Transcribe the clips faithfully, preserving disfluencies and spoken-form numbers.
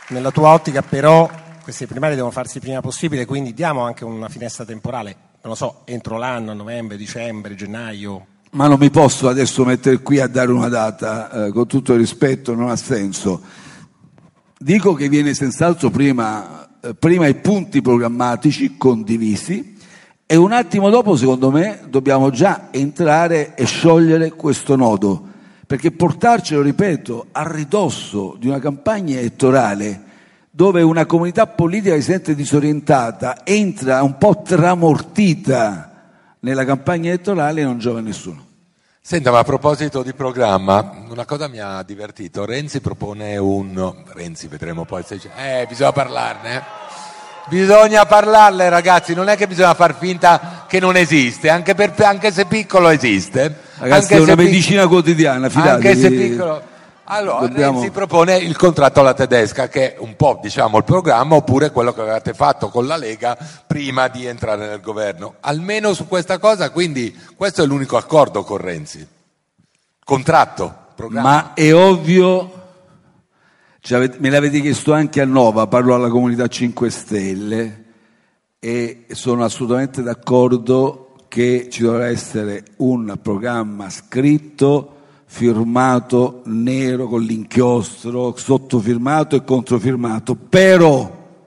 nella tua ottica però queste primarie devono farsi il prima possibile, quindi diamo anche una finestra temporale, non lo so, entro l'anno, novembre, dicembre, gennaio. Ma non mi posso adesso mettere qui a dare una data, eh, con tutto il rispetto, non ha senso. Dico che viene senz'altro prima, eh, prima i punti programmatici condivisi e un attimo dopo, secondo me, dobbiamo già entrare e sciogliere questo nodo, perché portarcelo, ripeto, a ridosso di una campagna elettorale dove una comunità politica che si sente disorientata entra un po' tramortita nella campagna elettorale non giova a nessuno. Senta, ma a proposito di programma, una cosa mi ha divertito. Renzi propone un... Renzi, vedremo poi se c'è... Eh, bisogna parlarne, eh? Bisogna parlarne, ragazzi, non è che bisogna far finta che non esiste, anche, per, anche se piccolo esiste. Ragazzi, anche è una se medicina pic... quotidiana, fidatevi. Anche se piccolo... Allora, Dobbiamo... Renzi propone il contratto alla tedesca, che è un po', diciamo, il programma, oppure quello che avevate fatto con la Lega prima di entrare nel governo. Almeno su questa cosa, quindi, questo è l'unico accordo con Renzi. Contratto, programma. Ma è ovvio, cioè, me l'avete chiesto anche a Nova, parlo alla comunità cinque Stelle, e sono assolutamente d'accordo che ci dovrà essere un programma scritto, firmato nero con l'inchiostro, sottofirmato e controfirmato, però,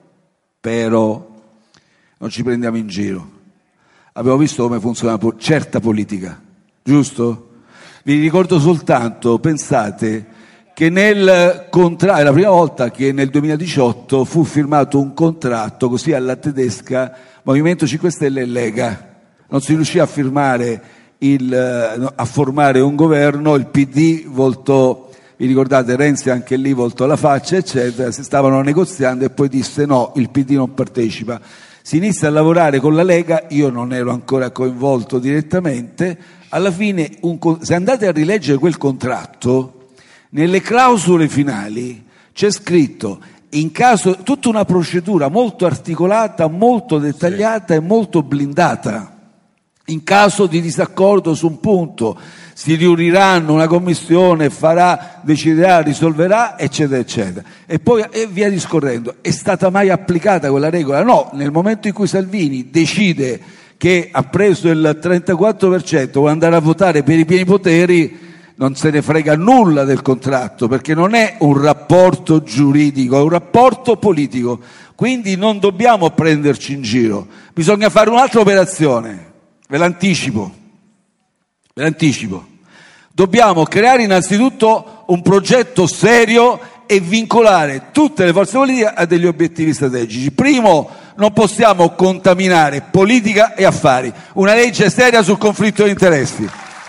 però non ci prendiamo in giro. Abbiamo visto come funziona certa politica, giusto? Vi ricordo soltanto, pensate che nel contratto, è la prima volta che nel duemiladiciotto fu firmato un contratto così alla tedesca Movimento cinque Stelle e Lega. Non si riuscì a firmare Il, a formare un governo, il P D voltò, vi ricordate, Renzi anche lì voltò la faccia, eccetera, si stavano negoziando e poi disse no, il P D non partecipa. Si inizia a lavorare con la Lega, io non ero ancora coinvolto direttamente, alla fine, un, se andate a rileggere quel contratto, nelle clausole finali c'è scritto, in caso, tutta una procedura molto articolata, molto dettagliata sì. e molto blindata. In caso di disaccordo su un punto si riuniranno, una commissione farà, deciderà, risolverà, eccetera, eccetera. E poi e via discorrendo. È stata mai applicata quella regola? No, nel momento in cui Salvini decide che ha preso il trentaquattro per cento, vuole andare a votare per i pieni poteri, non se ne frega nulla del contratto, perché non è un rapporto giuridico, è un rapporto politico. Quindi non dobbiamo prenderci in giro. Bisogna fare un'altra operazione. Ve l'anticipo, ve l'anticipo. Dobbiamo creare innanzitutto un progetto serio e vincolare tutte le forze politiche a degli obiettivi strategici. Primo, non possiamo contaminare politica e affari. Una legge seria sul conflitto di interessi.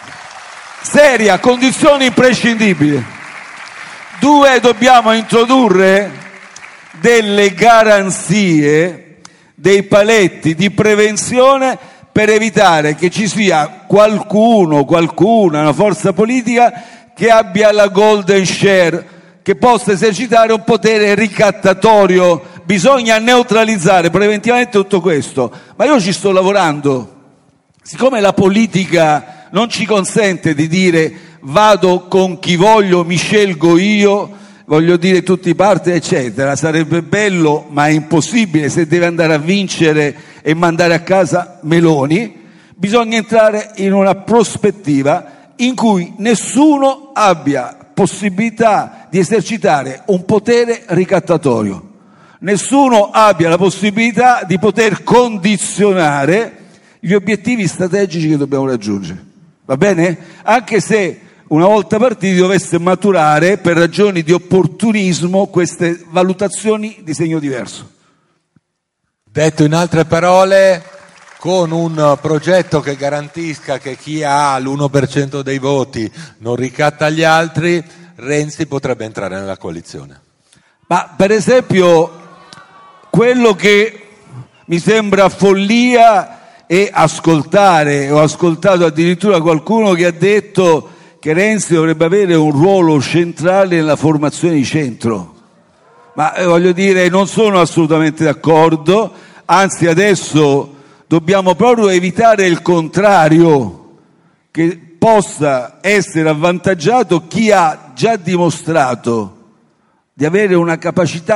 Seria, condizioni imprescindibili. Due, dobbiamo introdurre delle garanzie, dei paletti di prevenzione per evitare che ci sia qualcuno, qualcuna, una forza politica che abbia la golden share, che possa esercitare un potere ricattatorio. Bisogna neutralizzare preventivamente tutto questo. Ma io ci sto lavorando. Siccome la politica non ci consente di dire vado con chi voglio, mi scelgo io, voglio dire tutti i partner, eccetera, sarebbe bello, ma è impossibile se deve andare a vincere e mandare a casa Meloni. Bisogna entrare in una prospettiva in cui nessuno abbia possibilità di esercitare un potere ricattatorio, nessuno abbia la possibilità di poter condizionare gli obiettivi strategici che dobbiamo raggiungere, va bene? Anche se una volta partiti dovesse maturare per ragioni di opportunismo queste valutazioni di segno diverso. Detto in altre parole, con un progetto che garantisca che chi ha l'uno per cento dei voti non ricatta gli altri, Renzi potrebbe entrare nella coalizione. Ma per esempio quello che mi sembra follia è ascoltare, ho ascoltato addirittura qualcuno che ha detto che Renzi dovrebbe avere un ruolo centrale nella formazione di centro. Ma eh, voglio dire, non sono assolutamente d'accordo, anzi adesso dobbiamo proprio evitare il contrario, che possa essere avvantaggiato chi ha già dimostrato di avere una capacità